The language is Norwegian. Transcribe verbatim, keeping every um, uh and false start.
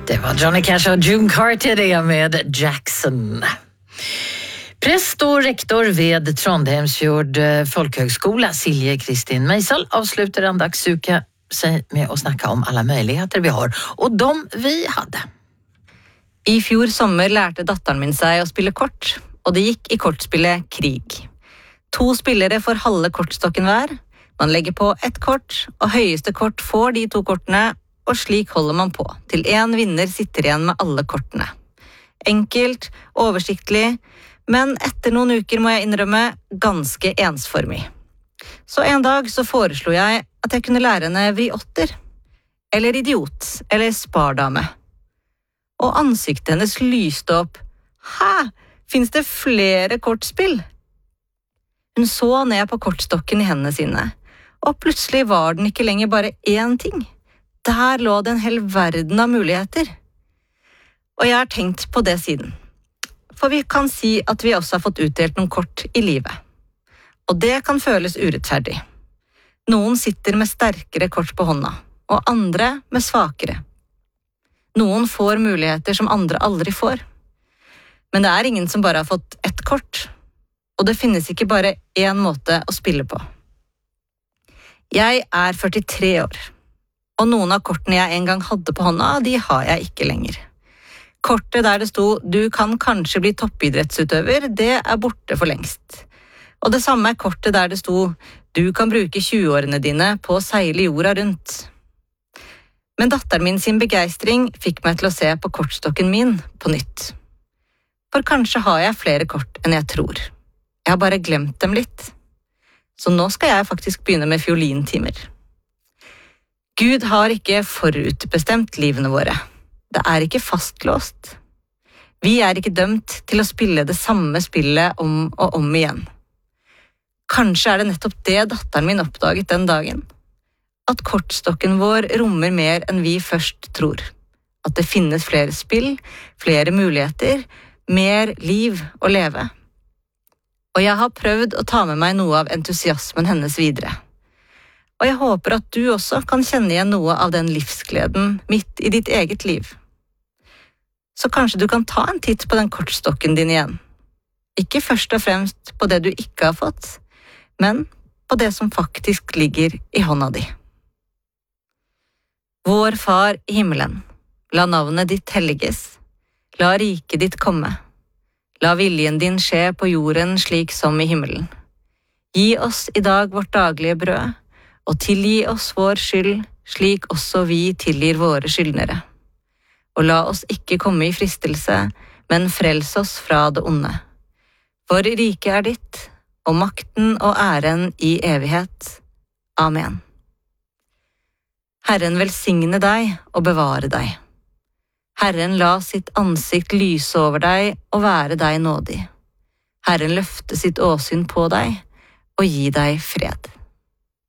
Det var Johnny Cash och June Carter det med Jackson. Präst och rektor vid Trondheimsfjord folkhögskola, Silje Kristin Meisel, avslutar andaksuka sig med att snacka om alla möjligheter vi har och de vi hade. I fjor sommer lærte datteren min seg å spille kort, og det gikk i kortspillet Krig. To spillere får halve kortstokken hver. Man legger på ett kort, og høyeste kort får de to kortene, og slik holder man på, til en vinner sitter igjen med alle kortene. Enkelt, oversiktlig, men etter noen uker må jeg innrømme ganske ensformig. Så en dag så foreslo jeg at jeg kunne lære henne vriotter, eller idiot, eller spardame. Og ansiktet hennes lyste opp. Hæ, finnes det flere kortspill? Hun så ned på kortstokken i hendene sine, og plutselig var den ikke lenger bare én ting. Der lå det en hel verden av muligheter. Og jeg har tenkt på det siden. For vi kan si at vi også har fått utdelt noen kort i livet. Og det kan føles urettferdig. Noen sitter med sterkere kort på hånda, og andre med svakere. Noen får muligheter som andre aldri får. Men det er ingen som bare har fått ett kort, og det finnes ikke bare én måte å spille på. Jeg er førtitre år, og noen av kortene jeg en gang hadde på hånda, de har jeg ikke lenger. Kortet der det sto «Du kan kanskje bli toppidrettsutøver», det er borte for lengst. Og det samme er kortet der det sto «Du kan bruke tjue-årene dine på å seile jorda rundt». Men datteren min sin begeistring fikk meg til å se på kortstokken min på nytt. For kanskje har jeg flere kort enn jeg tror. Jeg har bare glemt dem litt. Så nå skal jeg faktisk begynne med fiolintimer. Gud har ikke forutbestemt livene våre. Det er ikke fastlåst. Vi er ikke dømt til å spille det samme spillet om og om igjen. Kanskje er det nettopp det datteren min oppdaget den dagen. At kortstokken vår rommer mer enn vi først tror. At det finnes flere spill, flere muligheter, mer liv å leve. Og jeg har prøvd å ta med meg noe av entusiasmen hennes videre. Og jeg håper at du også kan kjenne igjen noe av den livsgleden midt i ditt eget liv. Så kanskje du kan ta en titt på den kortstokken din igjen. Ikke først og fremst på det du ikke har fått, men på det som faktisk ligger i hånda di. Vår Far i himmelen, la navnet ditt helliges, la riket ditt komme. La viljen din skje på jorden slik som i himmelen. Gi oss i dag vårt daglige brød, og tilgi oss vår skyld, slik også vi tilgir våre skyldnere. Og la oss ikke komme i fristelse, men frels oss fra det onde. For riket er ditt, og makten og æren i evighet. Amen. Herren velsigne deg og bevare deg. Herren la sitt ansikt lyse over deg og være deg nådig. Herren løfte sitt åsyn på deg og gi deg fred.